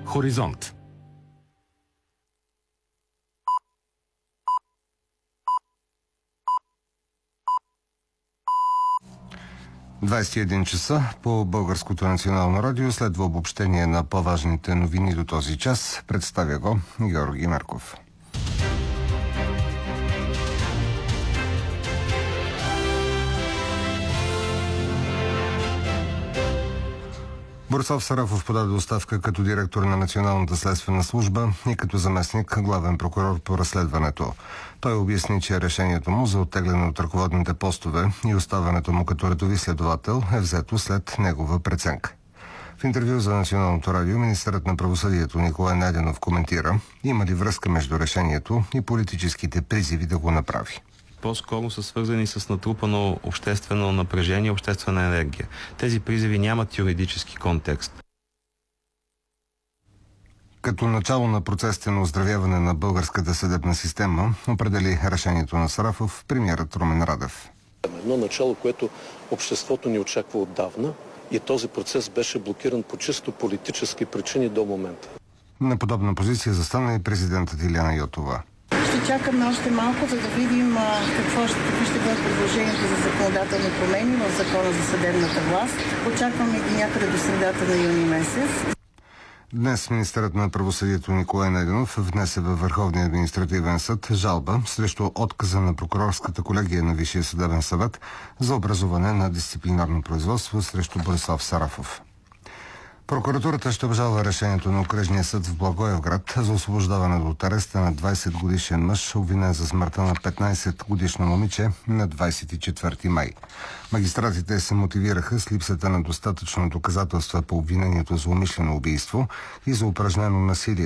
Хоризонт. – 21 часа по Българското национално радио следва обобщение на по-важните новини до този час. Представя го Георги Марков. Борислав Сарафов подаде оставка като директор на Националната следствена служба и като заместник главен прокурор по разследването. Той обясни, че решението му за оттегляне от ръководните постове и оставането му като редови следовател е взето след негова преценка. В интервю за Националното радио министърът на правосъдието Николай Найденов коментира, има ли връзка между решението и политическите призиви да го направи. По-скоро са свързани с натрупано обществено напрежение, обществена енергия. Тези призиви нямат юридически контекст. Като начало на процесите на оздравяване на българската съдебна система, определи решението на Сарафов премиерът Румен Радев. Едно начало, което обществото ни очаква отдавна и този процес беше блокиран по чисто политически причини до момента. На подобна позиция застана и президентът Илияна Йотова. Ще чакаме още малко, за да видим какви ще бъдат предложенията за законодателни промени в Закона за съдебната власт. Очакваме ги някъде до средата на юни месец. Днес министърът на правосъдието Николай Найденов внесе във Върховния административен съд жалба срещу отказа на прокурорската колегия на Висшия съдебен съвет за образуване на дисциплинарно производство срещу Борислав Сарафов. Прокуратурата ще обжалва решението на окръжния съд в Благоевград за освобождаване от ареста на 20-годишен мъж, обвинен за смъртта на 15-годишно момиче на 24 май. Магистратите се мотивираха с липсата на достатъчно доказателства по обвинението за умишлено убийство и за упражнено насилие